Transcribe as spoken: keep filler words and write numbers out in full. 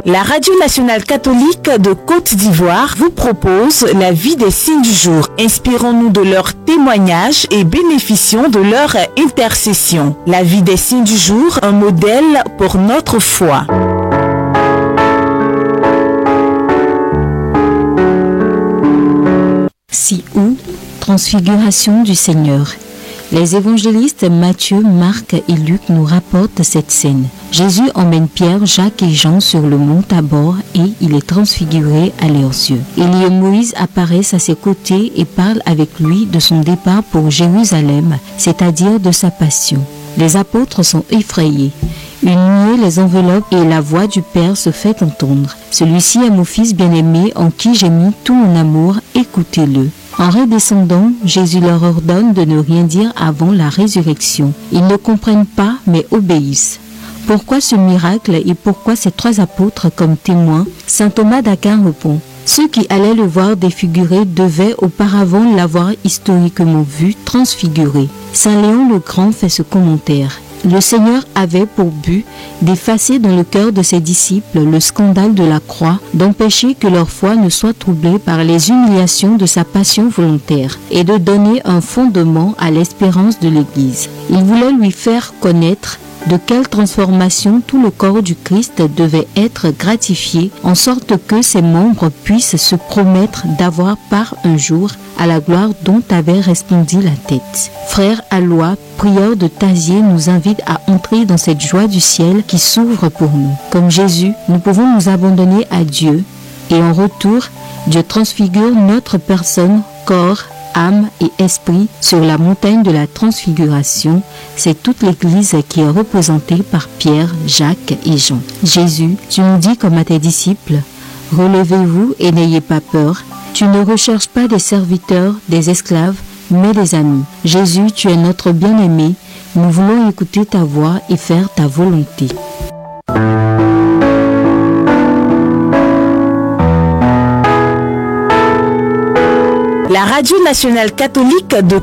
La Radio nationale catholique de Côte d'Ivoire vous propose la vie des saints du jour. Inspirons-nous de leurs témoignages et bénéficions de leur intercession. La vie des saints du jour, un modèle pour notre foi. Si où transfiguration du Seigneur. Les évangélistes Matthieu, Marc et Luc nous rapportent cette scène. Jésus emmène Pierre, Jacques et Jean sur le mont Tabor et il est transfiguré à leurs yeux. Élie et Moïse apparaissent à ses côtés et parlent avec lui de son départ pour Jérusalem, c'est-à-dire de sa passion. Les apôtres sont effrayés. Une nuée les enveloppe et la voix du Père se fait entendre. Celui-ci est mon Fils bien-aimé en qui j'ai mis tout mon amour, écoutez-le. En redescendant, Jésus leur ordonne de ne rien dire avant la résurrection. Ils ne comprennent pas, mais obéissent. Pourquoi ce miracle et pourquoi ces trois apôtres comme témoins? Saint Thomas d'Aquin répond. Ceux qui allaient le voir défiguré devaient auparavant l'avoir historiquement vu transfiguré. Saint Léon le Grand fait ce commentaire. Le Seigneur avait pour but d'effacer dans le cœur de ses disciples le scandale de la croix, d'empêcher que leur foi ne soit troublée par les humiliations de sa passion volontaire et de donner un fondement à l'espérance de l'Église. Il voulait lui faire connaître de quelle transformation tout le corps du Christ devait être gratifié, en sorte que ses membres puissent se promettre d'avoir part un jour à la gloire dont avait resplendi la tête. Frère Alois, prieur de Tazier, nous invite à entrer dans cette joie du ciel qui s'ouvre pour nous. Comme Jésus, nous pouvons nous abandonner à Dieu et en retour, Dieu transfigure notre personne, corps, âme et esprit sur la montagne de la transfiguration. C'est toute l'Église qui est représentée par Pierre, Jacques et Jean. Jésus, tu nous dis comme à tes disciples, relevez-vous et n'ayez pas peur. Tu ne recherches pas des serviteurs, des esclaves, mais des amis. Jésus, tu es notre bien-aimé. Nous voulons écouter ta voix et faire ta volonté. La Radio nationale catholique de